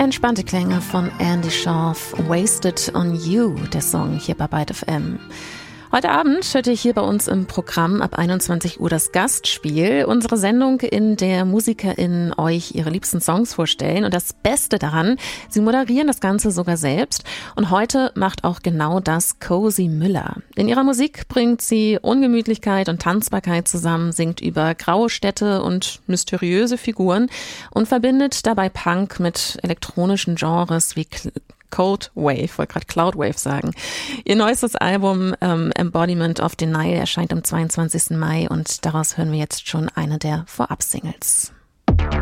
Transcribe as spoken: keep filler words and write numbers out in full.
Entspannte Klänge von Andy Shauf, Wasted on You, der Song hier bei Byte F M. Heute Abend hört ihr hier bei uns im Programm ab einundzwanzig Uhr das Gastspiel, unsere Sendung, in der MusikerInnen euch ihre liebsten Songs vorstellen. Und das Beste daran, sie moderieren das Ganze sogar selbst. Und heute macht auch genau das Cozy Müller. In ihrer Musik bringt sie Ungemütlichkeit und Tanzbarkeit zusammen, singt über graue Städte und mysteriöse Figuren und verbindet dabei Punk mit elektronischen Genres wie Cold Wave, wollte gerade Cloud Wave sagen. Ihr neuestes Album ähm, Embodiment of Denial erscheint am zweiundzwanzigsten Mai und daraus hören wir jetzt schon eine der Vorab-Singles.